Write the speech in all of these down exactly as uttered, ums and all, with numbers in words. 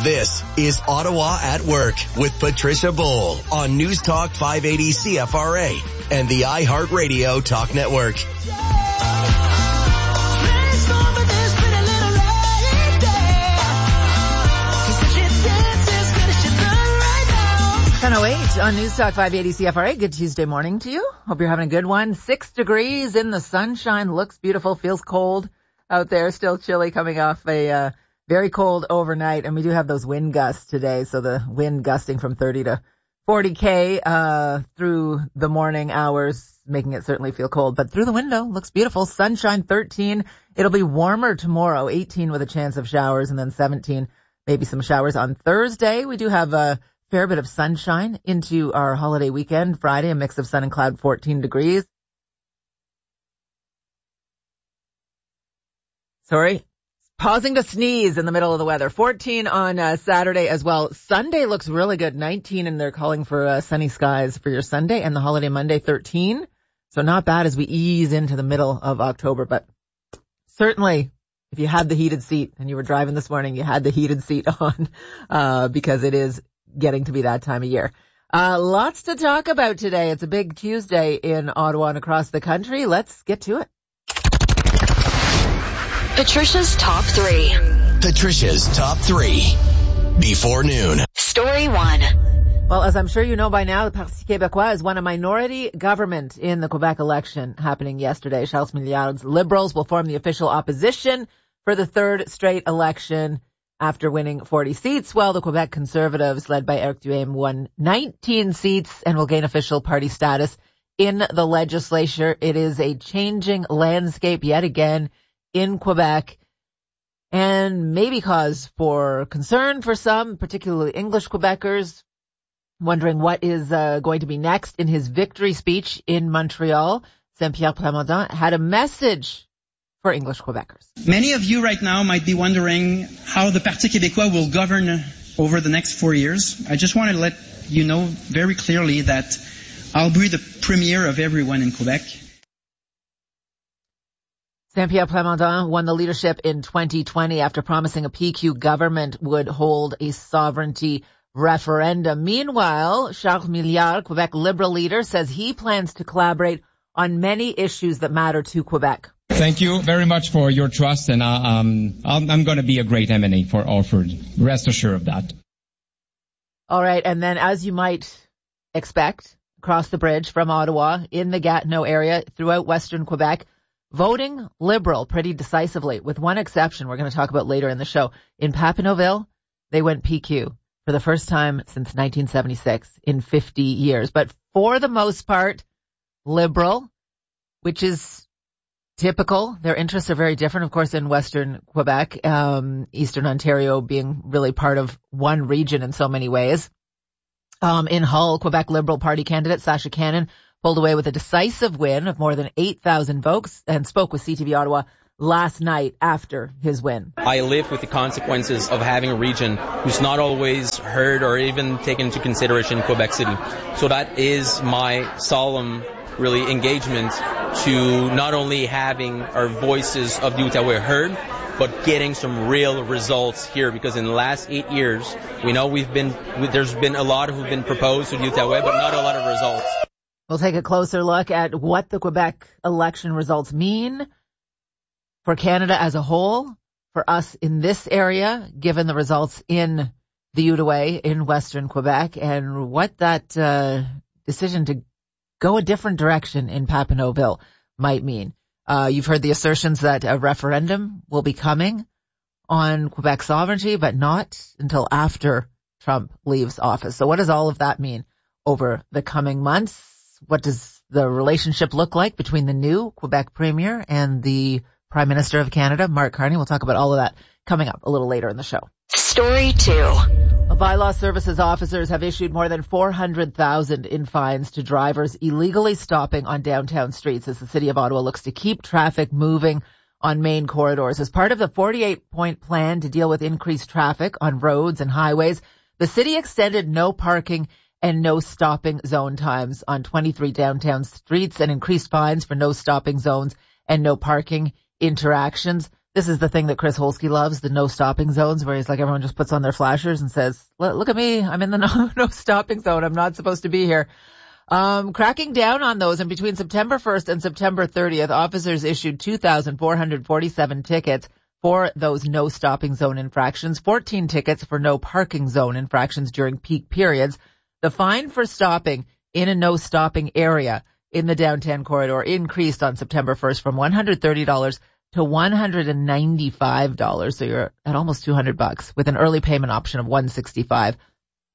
This is Ottawa at Work with Patricia Bowl on News Talk five eighty C F R A and the iHeartRadio Talk Network. ten oh eight on News Talk five eighty C F R A. Good Tuesday morning to you. Hope you're having a good one. Six degrees in the sunshine. Looks beautiful. Feels cold out there. Still chilly coming off a uh, very cold overnight. And we do have those wind gusts today. So the wind gusting from thirty to forty K uh, through the morning hours, making it certainly feel cold. But through the window, looks beautiful. Sunshine thirteen. It'll be warmer tomorrow. eighteen with a chance of showers, and then seventeen, maybe some showers on Thursday. We do have a fair bit of sunshine into our holiday weekend. Friday, a mix of sun and cloud, fourteen degrees. Sorry. Pausing to sneeze in the middle of the weather. fourteen on uh, Saturday as well. Sunday looks really good. nineteen, and they're calling for uh, sunny skies for your Sunday, and the holiday Monday, thirteen. So not bad as we ease into the middle of October, but certainly if you had the heated seat and you were driving this morning, you had the heated seat on uh because it is getting to be that time of year. Uh, lots to talk about today. It's a big Tuesday in Ottawa and across the country. Let's get to it. Patricia's Top three. Patricia's Top three. Before noon. Story one. Well, as I'm sure you know by now, the Parti Québécois is one a minority government in the Quebec election happening yesterday. Charles Milliard's Liberals will form the official opposition for the third straight election after winning forty seats, while the Quebec Conservatives, led by Éric Duhaime, won nineteen seats and will gain official party status in the legislature. It is a changing landscape yet again in Quebec, and maybe cause for concern for some, particularly English Quebecers, wondering what is uh, going to be next. In his victory speech in Montreal, Saint-Pierre Plamondon had a message for English Quebecers. Many of you right now might be wondering how the Parti Québécois will govern over the next four years. I just want to let you know very clearly that I'll be the premier of everyone in Quebec. Saint-Pierre Plamondon won the leadership in twenty twenty after promising a P Q government would hold a sovereignty referendum. Meanwhile, Charles Milliard, Quebec Liberal leader, says he plans to collaborate on many issues that matter to Quebec. Thank you very much for your trust, and uh, um, I'm, I'm going to be a great M and A for Alford. Rest assured of that. All right, and then as you might expect, across the bridge from Ottawa, in the Gatineau area, throughout Western Quebec, voting Liberal pretty decisively, with one exception we're going to talk about later in the show. In Papineauville, they went P Q for the first time since nineteen seventy-six in fifty years. But for the most part, Liberal, which is typical. Their interests are very different, of course, in Western Quebec, um, Eastern Ontario being really part of one region in so many ways. Um, in Hull, Quebec Liberal Party candidate Sasha Cannon pulled away with a decisive win of more than eight thousand votes and spoke with C T V Ottawa last night after his win. I live with the consequences of having a region who's not always heard or even taken into consideration in Quebec City. So that is my solemn, really, engagement to not only having our voices of the Outaouais heard, but getting some real results here, because in the last eight years, we know we've been, there's been a lot who've been proposed to the Outaouais, but not a lot of results. We'll take a closer look at what the Quebec election results mean for Canada as a whole, for us in this area, given the results in the Outaouais in Western Quebec, and what that uh, decision to go a different direction in Papineauville might mean. Uh, you've heard the assertions that a referendum will be coming on Quebec sovereignty, but not until after Trump leaves office. So what does all of that mean over the coming months? What does the relationship look like between the new Quebec Premier and the Prime Minister of Canada, Mark Carney? We'll talk about all of that coming up a little later in the show. Story two. Well, Bylaw Services officers have issued more than four hundred thousand dollars in fines to drivers illegally stopping on downtown streets as the City of Ottawa looks to keep traffic moving on main corridors. As part of the forty-eight point plan to deal with increased traffic on roads and highways, the city extended no parking and no stopping zone times on twenty-three downtown streets and increased fines for no stopping zones and no parking interactions. This is the thing that Chris Holsky loves, the no stopping zones, where he's like, everyone just puts on their flashers and says, look at me, I'm in the no, no stopping zone, I'm not supposed to be here. Um, cracking down on those, and between September first and September thirtieth, officers issued two thousand four hundred forty-seven tickets for those no stopping zone infractions, fourteen tickets for no parking zone infractions during peak periods. The fine for stopping in a no stopping area in the downtown corridor increased on September first from one hundred thirty dollars to one hundred ninety-five dollars. So you're at almost two hundred bucks with an early payment option of one hundred sixty-five dollars.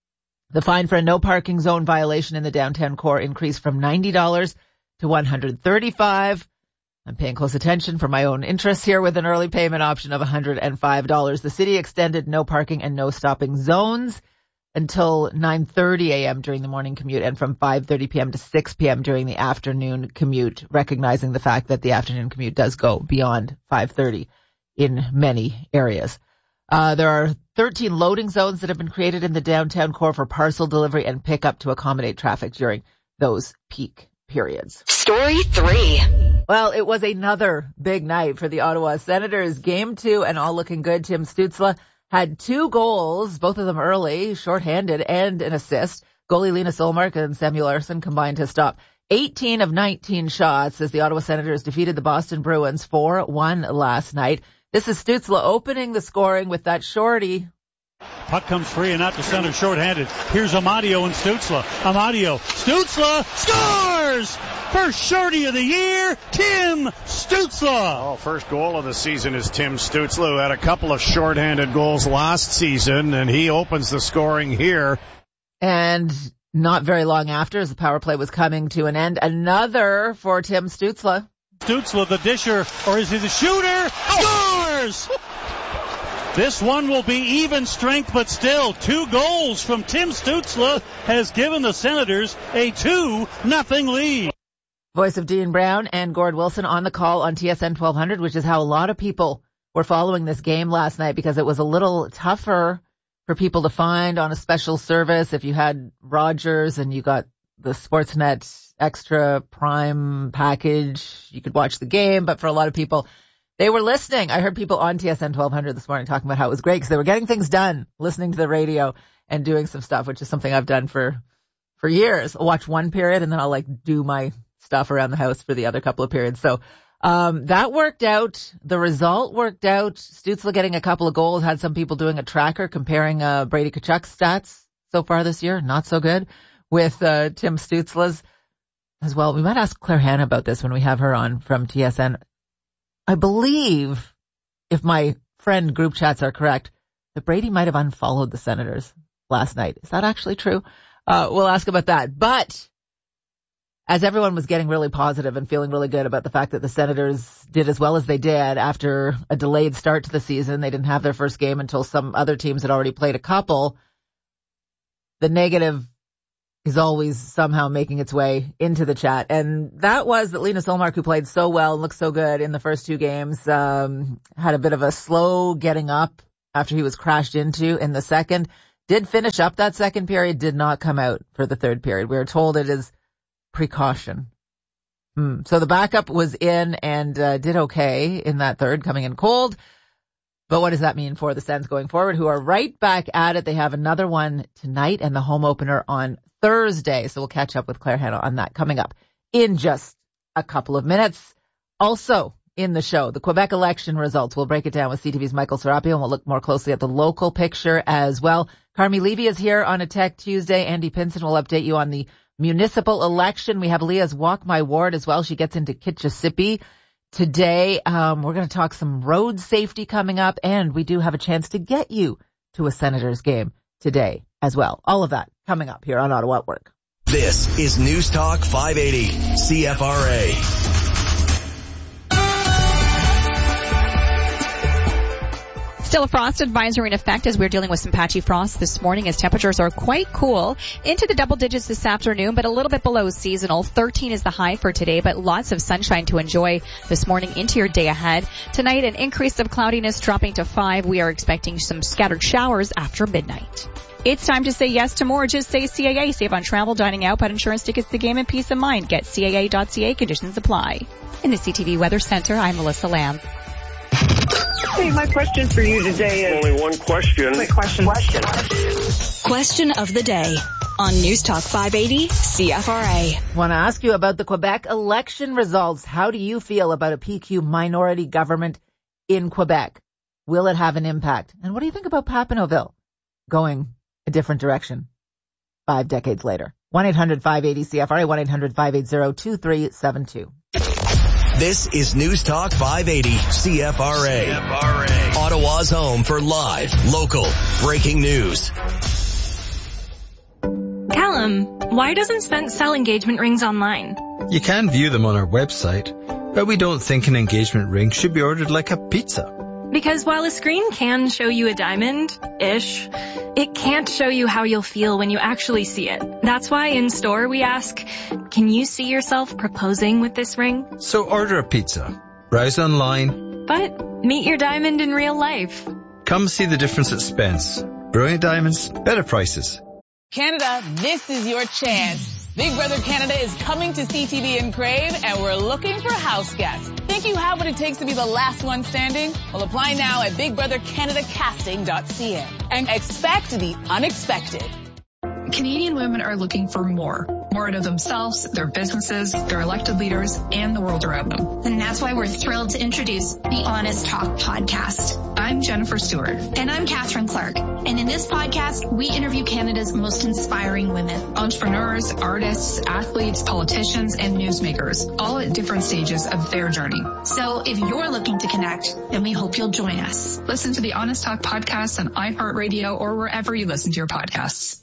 The fine for a no parking zone violation in the downtown core increased from ninety dollars to one hundred thirty-five dollars. I'm paying close attention for my own interests here with an early payment option of one hundred five dollars. The city extended no parking and no stopping zones until nine thirty a.m. during the morning commute and from five thirty p.m. to six p.m. during the afternoon commute, recognizing the fact that the afternoon commute does go beyond five thirty in many areas. Uh, there are thirteen loading zones that have been created in the downtown core for parcel delivery and pickup to accommodate traffic during those peak periods. Story three. Well, it was another big night for the Ottawa Senators. Game two and all looking good. Tim Stützle had two goals, both of them early, shorthanded, and an assist. Goalie Lena Solmark and Samuel Larsson combined to stop eighteen of nineteen shots as the Ottawa Senators defeated the Boston Bruins four one last night. This is Stützle opening the scoring with that shorty. Puck comes free and out to center shorthanded. Here's Amadio and Stützle. Amadio. Stützle scores! First shorty of the year, Tim Stützle. Oh, first goal of the season is Tim Stützle, who had a couple of shorthanded goals last season, and he opens the scoring here. And not very long after, as the power play was coming to an end, another for Tim Stützle. Stützle, the disher, or is he the shooter? Scores! This one will be even strength, but still, two goals from Tim Stützle has given the Senators a two nothing lead. Voice of Dean Brown and Gord Wilson on the call on T S N twelve hundred, which is how a lot of people were following this game last night because it was a little tougher for people to find on a special service. If you had Rogers and you got the Sportsnet Extra Prime package, you could watch the game, but for a lot of people, they were listening. I heard people on T S N twelve hundred this morning talking about how it was great because they were getting things done, listening to the radio and doing some stuff, which is something I've done for, for years. I'll watch one period and then I'll like do my stuff around the house for the other couple of periods. So, um, that worked out. The result worked out. Stützle getting a couple of goals, had some people doing a tracker comparing, uh, Brady Tkachuk's stats so far this year. Not so good with, uh, Tim Stützle's as well. We might ask Claire Hanna about this when we have her on from T S N. I believe, if my friend group chats are correct, that Brady might have unfollowed the Senators last night. Is that actually true? Uh, we'll ask about that. But as everyone was getting really positive and feeling really good about the fact that the Senators did as well as they did after a delayed start to the season, they didn't have their first game until some other teams had already played a couple. The negative is always somehow making its way into the chat. And that was that Lena Solmark, who played so well and looked so good in the first two games, um, had a bit of a slow getting up after he was crashed into in the second. Did finish up that second period, did not come out for the third period. We are told it is precaution. Hmm. So the backup was in and uh, did okay in that third, coming in cold. But what does that mean for the Sens going forward, who are right back at it? They have another one tonight and the home opener on Thursday. So we'll catch up with Claire Hanna on that coming up in just a couple of minutes. Also in the show, the Quebec election results. We'll break it down with C T V's Michael Serapio, and we'll look more closely at the local picture as well. Carmi Levy is here on a Tech Tuesday. Andy Pinson will update you on the municipal election. We have Leah's Walk My Ward as well. She gets into Kitchissippi today. Um, we're going to talk some road safety coming up, and we do have a chance to get you to a Senators game today as well. All of that coming up here on Ottawa at Work. This is News Talk five eighty C F R A. Still a frost advisory in effect as we're dealing with some patchy frost this morning as temperatures are quite cool. Into the double digits this afternoon, but a little bit below seasonal. thirteen is the high for today, but lots of sunshine to enjoy this morning into your day ahead. Tonight, an increase of cloudiness dropping to five. We are expecting some scattered showers after midnight. It's time to say yes to more. Just say C A A. Save on travel, dining out, pet insurance, tickets, the game, and peace of mind. Get C A A dot C A. Conditions apply. In the C T V Weather Center, I'm Melissa Lamb. Hey, my question for you today is... Only one question. Quick question. Question. Question of the day on News Talk five eighty C F R A. Want to ask you about the Quebec election results. How do you feel about a P Q minority government in Quebec? Will it have an impact? And what do you think about Papineauville going a different direction five decades later? one eight hundred five eighty C F R A, one eight hundred five eighty two three seven two. This is News Talk five eighty C F R A. C F R A. Ottawa's home for live, local, breaking news. Callum, why doesn't Spence sell engagement rings online? You can view them on our website, but we don't think an engagement ring should be ordered like a pizza. Because while a screen can show you a diamond-ish, it can't show you how you'll feel when you actually see it. That's why in store we ask, can you see yourself proposing with this ring? So order a pizza, browse online, but meet your diamond in real life. Come see the difference at Spence. Brilliant diamonds, better prices. Canada, this is your chance. Big Brother Canada is coming to C T V and Crave, and we're looking for house guests. Think you have what it takes to be the last one standing? Well, apply now at big brother canada casting dot c a and expect the unexpected. Canadian women are looking for more. More out of themselves, their businesses, their elected leaders, and the world around them. And that's why we're thrilled to introduce the Honest Talk podcast. I'm Jennifer Stewart. And I'm Catherine Clark. And in this podcast, we interview Canada's most inspiring women. Entrepreneurs, artists, athletes, politicians, and newsmakers, all at different stages of their journey. So if you're looking to connect, then we hope you'll join us. Listen to the Honest Talk podcast on iHeartRadio or wherever you listen to your podcasts.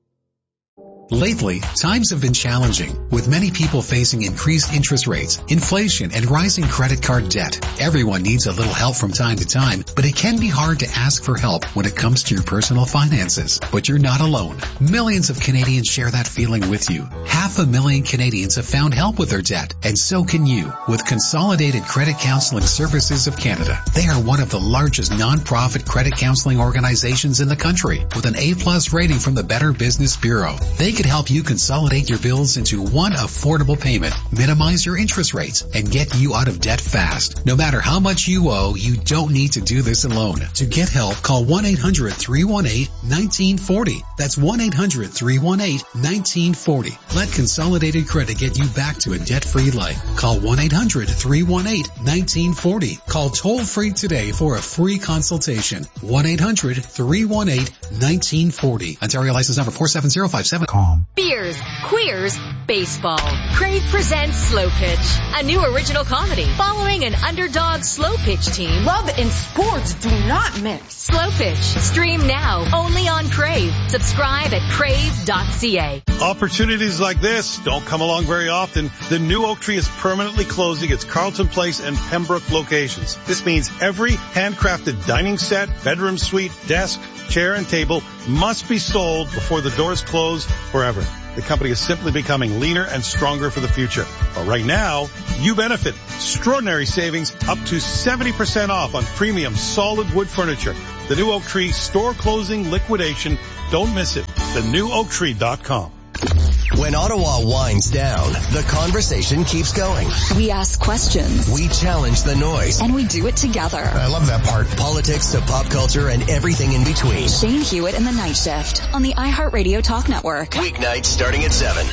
Lately, times have been challenging, with many people facing increased interest rates, inflation, and rising credit card debt. Everyone needs a little help from time to time, but it can be hard to ask for help when it comes to your personal finances. But you're not alone. Millions of Canadians share that feeling with you. Half a million Canadians have found help with their debt, and so can you with Consolidated Credit Counseling Services of Canada. They are one of the largest non-profit credit counseling organizations in the country, with an A-plus rating from the Better Business Bureau. They can help you consolidate your bills into one affordable payment, minimize your interest rates, and get you out of debt fast. No matter how much you owe, you don't need to do this alone. To get help, call one eight hundred three one eight one nine four zero. That's one eight hundred three one eight one nine four zero. Let Consolidated Credit get you back to a debt-free life. Call one eight hundred three one eight one nine four zero. Call toll-free today for a free consultation. one eight hundred three one eight one nine four zero. Ontario license number four seven zero five seven. Beers, queers, baseball. Crave presents Slow Pitch, a new original comedy following an underdog slow pitch team. Love and sports do not mix. Slow Pitch, stream now only on Crave. Subscribe at crave dot c a. Opportunities like this don't come along very often. The new Oak Tree is permanently closing its Carlton Place and Pembroke locations. This means every handcrafted dining set, bedroom suite, desk, chair, and table must be sold before the doors close forever. The company is simply becoming leaner and stronger for the future. But right now, you benefit. Extraordinary savings up to seventy percent off on premium solid wood furniture. The new Oak Tree store closing liquidation. Don't miss it. the new oak tree dot com. When Ottawa winds down, the conversation keeps going. We ask questions. We challenge the noise. And we do it together. I love that part. Politics to pop culture and everything in between. Shane Hewitt and the Night Shift on the iHeartRadio Talk Network. Weeknights starting at seven.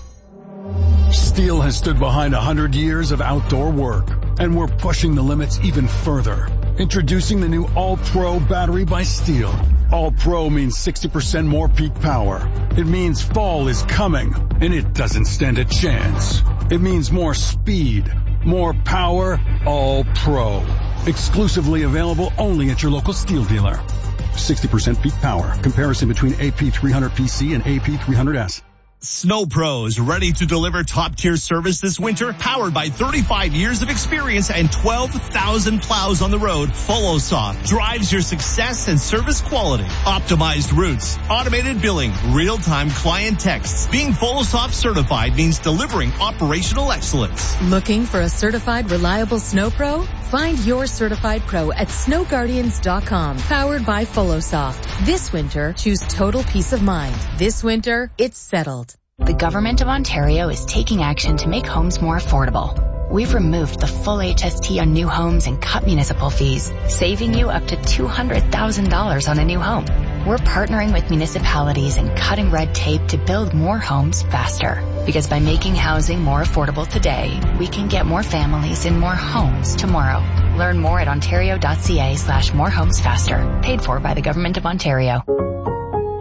Steel has stood behind one hundred years of outdoor work, and we're pushing the limits even further. Introducing the new All-Pro battery by Steel. All-Pro means sixty percent more peak power. It means fall is coming, and it doesn't stand a chance. It means more speed, more power, All-Pro. Exclusively available only at your local Steel dealer. sixty percent peak power. Comparison between A P three hundred P C and A P three hundred S. Snow Pros, ready to deliver top-tier service this winter, powered by thirty-five years of experience and twelve thousand plows on the road. FollowSoft drives your success and service quality. Optimized routes, automated billing, real-time client texts. Being FollowSoft certified means delivering operational excellence. Looking for a certified, reliable Snow Pro? Find your certified pro at snow guardians dot com. Powered by FollowSoft. This winter, choose total peace of mind. This winter, it's settled. The Government of Ontario is taking action to make homes more affordable. we've removed the full H S T on new homes and cut municipal fees, saving you up to two hundred thousand dollars on a new home. We're partnering with municipalities and cutting red tape to build more homes faster. Because by making housing more affordable today, we can get more families in more homes tomorrow. Learn more at ontario.ca slash more homes faster. Paid for by the Government of Ontario.